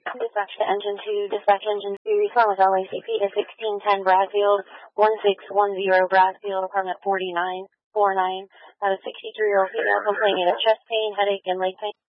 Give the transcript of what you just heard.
Dispatch to engine 2, dispatch engine 2, respond with LACP to 1610 Bradfield, 1610 Bradfield, apartment 4949. That is 63-year-old female complaining of chest pain, headache, and leg pain.